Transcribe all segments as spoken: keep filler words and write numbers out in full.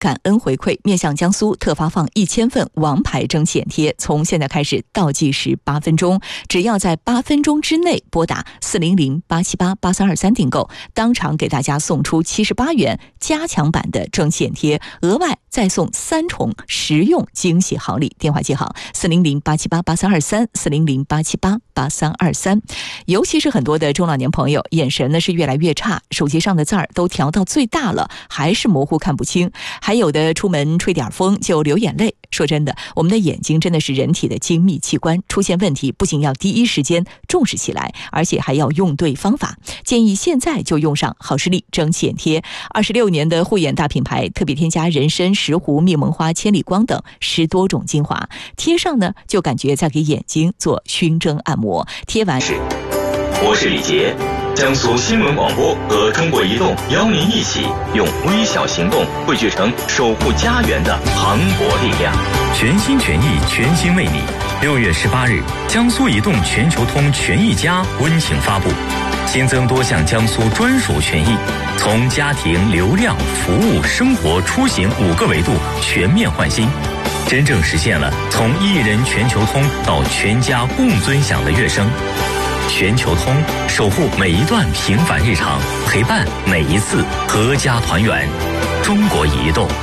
感恩回馈，面向江苏特发放一千份王牌征险贴，从现在开始倒计时八分钟，只要在八分钟之内拨打四零零八七八八三二三订购，当场给大家送出七十八元加强版的征险贴，额外再送三重实用惊喜好礼。电话记好四零零八七八八三二三，四零零八七八八三二三。尤其是很多的中老年朋友，眼神呢是越来越差，手机上的字儿都调到最大了，还是模糊看不清，还有的出门吹点风就流眼泪。说真的，我们的眼睛真的是人体的精密器官，出现问题不仅要第一时间重视起来，而且还要用对方法。建议现在就用上好视力征险贴，二十六年的护眼大品牌，特别添加人参、石斛、蜜蒙花、千里光等十多种精华，贴上呢就感觉在给眼睛做熏蒸按摩。贴完是， 我是李杰。江苏新闻广播和中国移动邀您一起用微小行动汇聚成守护家园的磅礴力量。 全心全意，全心为你。六月十八日，江苏移动全球通权益家温情发布，新增多项江苏专属权益，从家庭、流量、服务、生活、出行五个维度全面换新，真正实现了从一人全球通到全家共尊享的跃升。全球通，守护每一段平凡日常，陪伴每一次阖家团圆。中国移动。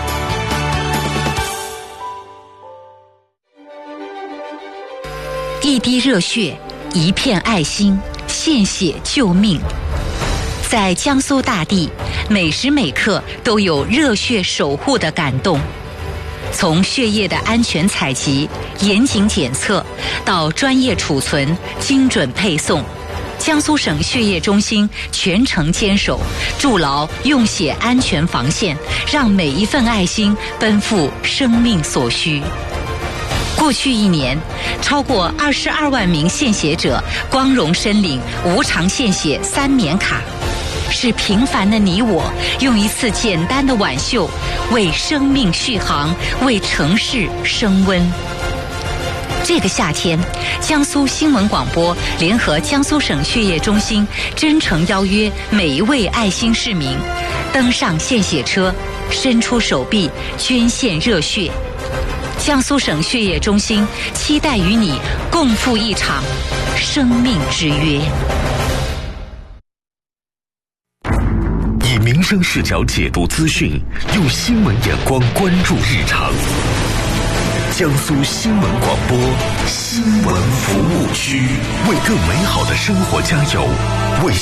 一滴热血，一片爱心，献血救命。在江苏大地，每时每刻都有热血守护的感动。从血液的安全采集、严谨检测到专业储存、精准配送，江苏省血液中心全程坚守，筑牢用血安全防线，让每一份爱心奔赴生命所需。过去一年，超过二十二万名献血者光荣申领无偿献血三年卡，是平凡的你我用一次简单的挽袖，为生命续航，为城市升温。这个夏天，江苏新闻广播联合江苏省血液中心真诚邀约每一位爱心市民登上献血车，伸出手臂捐献热血。江苏省血液中心期待与你共赴一场生命之约。 以民生视角解读资讯，用新闻眼光关注日常。江苏新闻广播新闻服务区，为更美好的生活加油，为